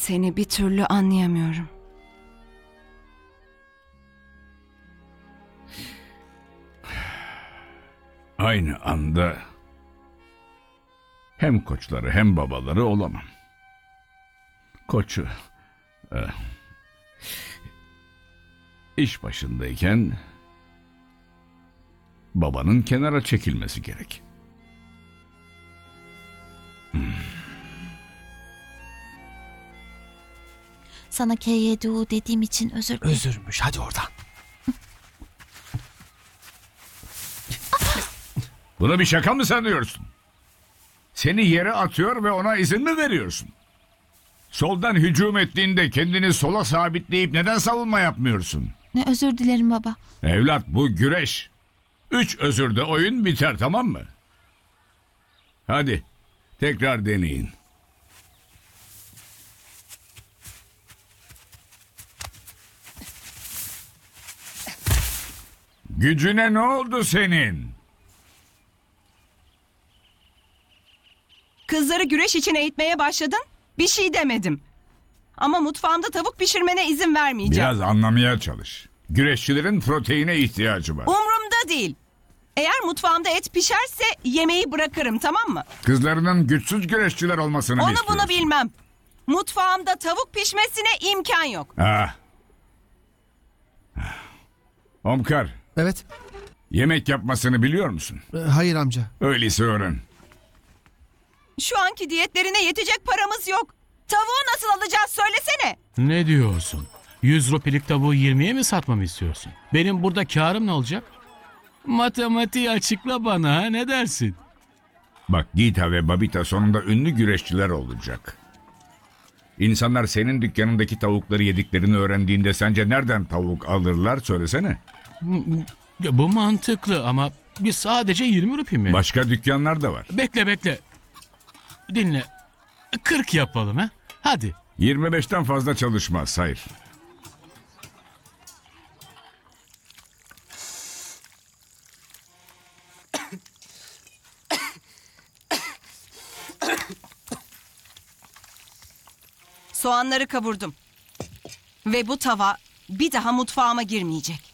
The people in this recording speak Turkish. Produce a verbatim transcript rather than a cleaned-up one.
Seni bir türlü anlayamıyorum. Aynı anda hem koçları hem babaları olamam. Koçu e, iş başındayken babanın kenara çekilmesi gerek. Sana K Y D U dediğim için özür dilerim. Özürmüş, hadi oradan. Bunu bir şaka mı sanıyorsun? Seni yere atıyor ve ona izin mi veriyorsun? Soldan hücum ettiğinde kendini sola sabitleyip neden savunma yapmıyorsun? Ne özür dilerim baba. Evlat, bu güreş. Üç özürde oyun biter, tamam mı? Hadi tekrar deneyin. Gücüne ne oldu senin? Kızları güreş için eğitmeye başladın, bir şey demedim. Ama mutfağımda tavuk pişirmene izin vermeyeceğim. Biraz anlamaya çalış. Güreşçilerin proteine ihtiyacı var. Umrumda değil. Eğer mutfağımda et pişerse yemeği bırakırım, tamam mı? Kızlarının güçsüz güreşçiler olmasını mı Onu istiyorsun? bunu bilmem. Mutfağımda tavuk pişmesine imkan yok. Ah. Omkar, Evet. yemek yapmasını biliyor musun? e, Hayır amca. Öyleyse öğren. Şu anki diyetlerine yetecek paramız yok. Tavuğu nasıl alacağız söylesene. Ne diyorsun? yüz rupilik tavuğu yirmiye mi satmamı istiyorsun? Benim burada karım ne olacak? Matematiği açıkla bana, ha? Ne dersin? Bak, Gita ve Babita sonunda ünlü güreşçiler olacak. İnsanlar senin dükkanındaki tavukları yediklerini öğrendiğinde sence nereden tavuk alırlar söylesene. Ya bu mantıklı ama biz sadece yirmi rupi mi? Başka dükkanlar da var. Bekle bekle. Dinle. kırk yapalım ha? Hadi. yirmi beşten fazla çalışmaz, hayır. Soğanları kavurdum. Ve bu tava bir daha mutfağıma girmeyecek.